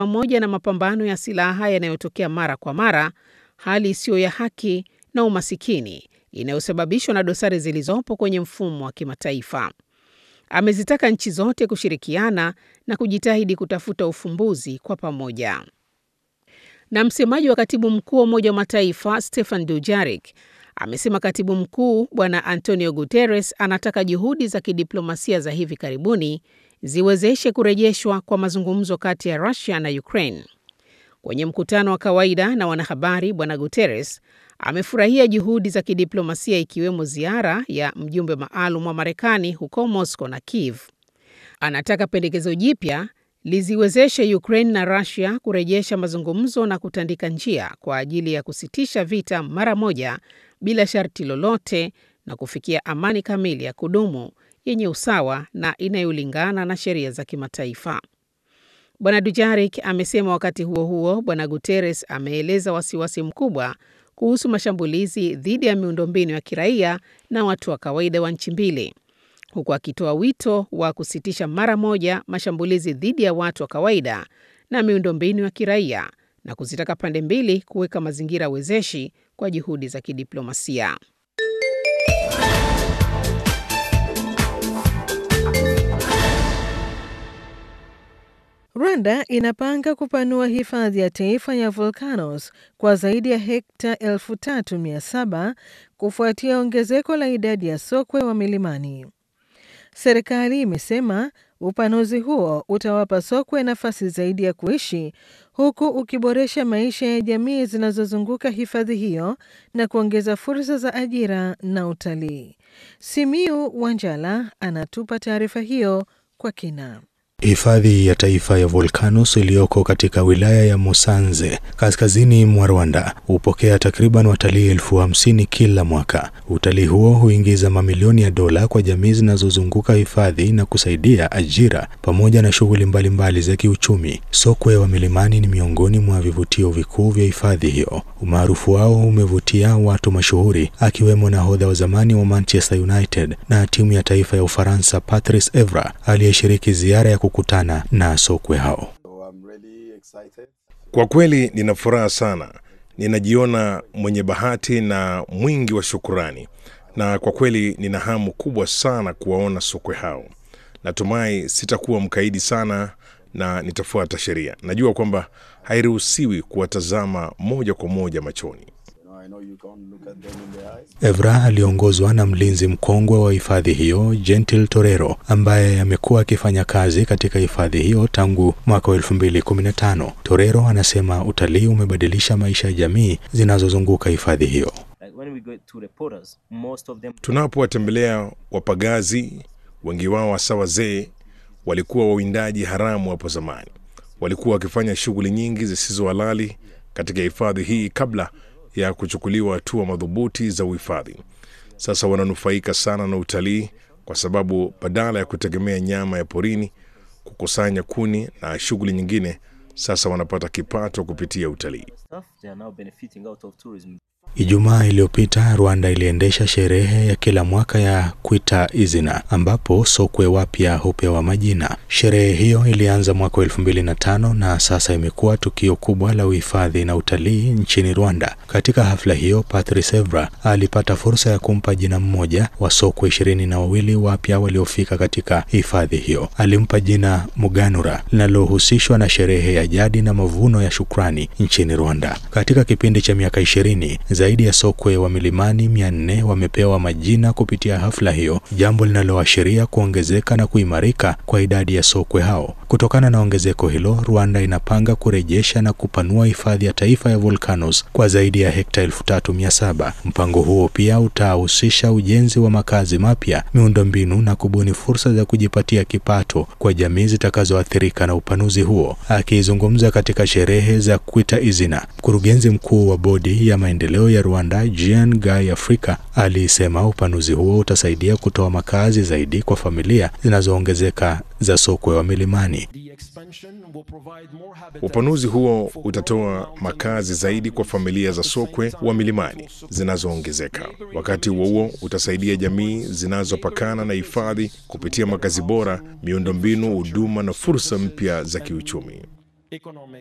pamoja na mapambano ya silaha yanayotokea mara kwa mara, hali isiyo ya haki na umasikini inayosababishwa na dosari zilizopo kwenye mfumo wa kimataifa. Amezitaka nchi zote kushirikiana na kujitahidi kutafuta ufumbuzi kwa pamoja. Na msemaji wa Katibu Mkuu wa Umoja wa Mataifa, Stefan Dujarric, amesema Katibu Mkuu Bwana Antonio Guterres anataka juhudi za kidiplomasia za hivi karibuni ziwezeshe kurejeshwa kwa mazungumzo kati ya Russia na Ukraine. Kwenye mkutano wa kawaida na wanahabari, Bwana Guterres amefurahia juhudi za kidiplomasia ikiwemo ziara ya mjumbe maalum wa Marekani huko Moscow na Kiev. Anataka pendekezo jipya liziwezeshe Ukraine na Russia kurejesha mazungumzo na kutandika njia kwa ajili ya kusitisha vita mara moja bila sharti lolote na kufikia amani kamili ya kudumu yenye usawa na inayolingana na sheria za kimataifa. Bwana Dujarric amesema wakati huo huo, Bwana Guterres ameeleza wasiwasi mkubwa kuhusu mashambulizi dhidi ya miundombinu ya kiraia na watu wa kawaida wa nchi mbili, huku akitoa wito wa kusitisha mara moja mashambulizi dhidi ya watu wa kawaida na miundombinu ya kiraia na kuzitaka pande mbili kuweka mazingira wezeshi kwa juhudi za kidiplomasia. Rwanda inapanga kupanua hifadhi ya taifa ya volcanoes kwa zaidi ya hekta 3,700 kufuatia ongezeko la idadi ya sokwe wa milimani. Serikali imesema upanuzi huo utawapa sokwe nafasi zaidi ya kuishi, huku ukiboresha maisha ya jamii zinazozunguka hifadhi hiyo na kuongeza fursa za ajira na utalii. Simiu Wanjala anatupa taarifa hiyo kwa kina. Hifadhi ya taifa ya volcanoes iliyoko katika wilaya ya Musanze, kaskazini mwa Rwanda, hupokea takriban watalii 50,000 kila mwaka. Utalii huo huingiza mamilioni ya dola kwa jamii zinazozunguka hifadhi na kusaidia ajira pamoja na shughuli mbalimbali za kiuchumi. Sokwe wa milimani ni miongoni mwa vivutio vikuu vya hifadhi hiyo. Umaarufu wao umevutia watu mashuhuri akiwemo nahodha wa zamani wa Manchester United na timu ya taifa ya Ufaransa Patrice Evra aliyeshiriki ziara ya kukutana na sokwe hao. Kwa kweli nina furaha sana. Ninajiona mwenye bahati na mwingi wa shukrani. Na kwa kweli nina hamu kubwa sana kuwaona sokwe hao. Natumai sitakuwa mkaidi sana na nitafuata sheria. Najua kwamba hairuhusiwi kuwatazama moja kwa moja machoni. Evra aliongozwa na mlinzi mkongwe wa hifadhi hiyo, Gentil Torero, ambaye amekuwa akifanya kazi katika hifadhi hiyo tangu mwaka 2015. Torero anasema utalii umebadilisha maisha ya jamii zinazozunguka hifadhi hiyo. Tunapowatembelea wapagazi, wengi wao hasa wazee, walikuwa wawindaji haramu hapo zamani. Walikuwa wakifanya shughuli nyingi zisizo halali katika hifadhi hii kabla ya kuchukuliwa hatua madhubuti za uhifadhi. Sasa wananufaika sana na utalii kwa sababu badala ya kutegemea nyama ya porini, kukusanya kuni na shughuli nyingine, sasa wanapata kipato kupitia utalii. Ijumaa iliyopita Rwanda iliendesha sherehe ya kila mwaka ya Kwita Izina, ambapo sokwe wapya hupewa majina. Sherehe hiyo ilianza mwaka 2005 na sasa imekuwa tukio kubwa la uhifadhi na utalii nchini Rwanda. Katika hafla hiyo, Patrice Evra alipata fursa ya kumpa jina mmoja wa sokwe 22 wapya waliofika katika hifadhi hiyo. Alimpa jina Muganura, linalohusishwa na sherehe ya jadi na mavuno ya shukrani nchini Rwanda. Katika kipindi cha miaka 20, zaidi ya sokwe wa milimani 400 wamepewa majina kupitia hafla hiyo, jambo linaloashiria kuongezeka na kuimarika kwa idadi ya sokwe hao. Kutokana na ongezeko hilo, Rwanda inapanga kurejesha na kupanua hifadhi ya taifa ya volcanoes kwa zaidi ya hekta 3,700. Mpango huo pia utahusisha ujenzi wa makazi mapya, miundombinu na kubuni fursa za kujipatia kipato kwa jamii zitakazoathirika na upanuzi huo. Akizungumza katika sherehe za Kwita Izina, mkurugenzi mkuu wa bodi ya maendeleo ya Rwanda, Jean Guy Afrika, alisema upanuzi huo utasaidia kutoa makazi zaidi kwa familia zinazoongezeka za sokwe wa milimani. Upanuzi huo utatoa makazi zaidi kwa familia za sokwe wa milimani zinazoongezeka. Wakati huo utasaidia jamii zinazopakana na hifadhi kupitia makazi bora, miundombinu, huduma na fursa mpya za kiuchumi. economic